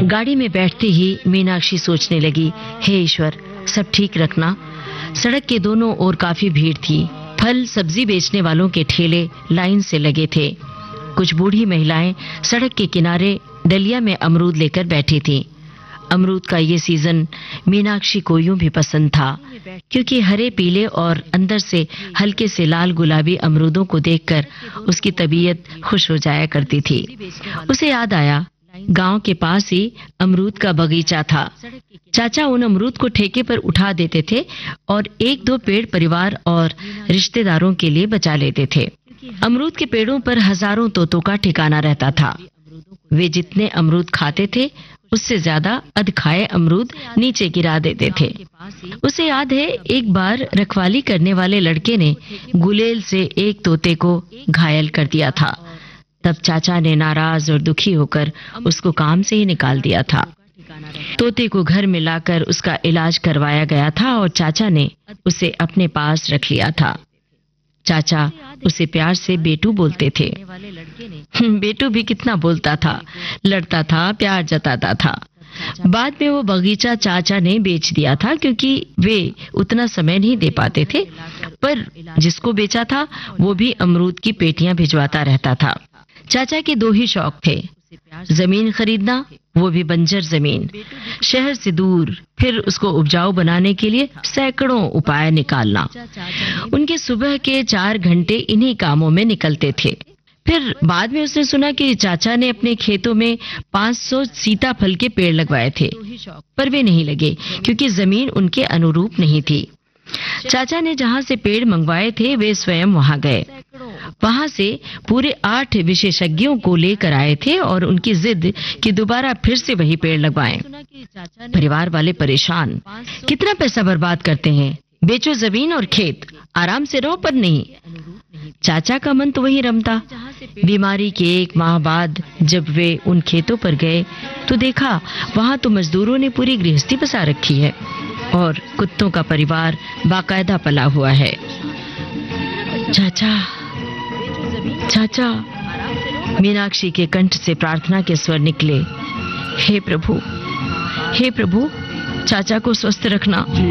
गाड़ी में बैठते ही मीनाक्षी सोचने लगी, हे ईश्वर, सब ठीक रखना। सड़क के दोनों ओर काफी भीड़ थी। फल सब्जी बेचने वालों के ठेले लाइन से लगे थे। कुछ बूढ़ी महिलाएं सड़क के किनारे डलिया में अमरूद लेकर बैठी थीं। अमरूद का ये सीजन मीनाक्षी को यूं भी पसंद था, क्योंकि हरे पीले और अंदर से हल्के से लाल गुलाबी अमरूदों को देखकर उसकी तबीयत खुश हो जाया करती थी। उसे याद आया, गांव के पास ही अमरूद का बगीचा था। चाचा उन अमरूद को ठेके पर उठा देते थे और एक दो पेड़ परिवार और रिश्तेदारों के लिए बचा लेते थे। अमरूद के पेड़ों पर हजारों तोतों का ठिकाना रहता था। वे जितने अमरूद खाते थे, उससे ज्यादा अधखाए अमरूद नीचे गिरा देते थे। उसे याद है, एक बार रखवाली करने वाले लड़के ने गुलेल से एक तोते को घायल कर दिया था। तब चाचा ने नाराज और दुखी होकर उसको काम से ही निकाल दिया था। तोते को घर में लाकर उसका इलाज करवाया गया था और चाचा ने उसे अपने पास रख लिया था। चाचा उसे प्यार से बेटू बोलते थे। बेटू भी कितना बोलता था, लड़ता था, प्यार जताता था। बाद में वो बगीचा चाचा ने बेच दिया था, क्योंकि वे उतना समय नहीं दे पाते थे। पर जिसको बेचा था वो भी अमरूद की पेटियां भिजवाता रहता था। चाचा के दो ही शौक थे, जमीन खरीदना, वो भी बंजर जमीन, शहर से दूर, फिर उसको उपजाऊ बनाने के लिए सैकड़ों उपाय निकालना। उनके सुबह के 4 घंटे इन्हीं कामों में निकलते थे। फिर बाद में उसने सुना कि चाचा ने अपने खेतों में 500 सीताफल के पेड़ लगवाए थे, पर वे नहीं लगे क्योंकि जमीन उनके अनुरूप नहीं थी। चाचा ने जहां से पेड़ मंगवाए थे, वे स्वयं वहां गए। वहां से पूरे 8 विशेषज्ञों को लेकर आए थे और उनकी जिद कि दोबारा फिर से वही पेड़ लगवाएं। परिवार वाले परेशान, कितना पैसा बर्बाद करते हैं, बेचो जमीन और खेत, आराम से रहो, पर नहीं। चाचा का मन तो वहीं रमता। बीमारी के 1 माह बाद जब वे उन खेतों पर गए तो देखा वहां तो मजदूरों ने पूरी गृहस्थी बसा रखी है और कुत्तों का परिवार बाकायदा पला हुआ है। चाचा, चाचा, मीनाक्षी के कंठ से प्रार्थना के स्वर निकले। हे प्रभु, चाचा को स्वस्थ रखना।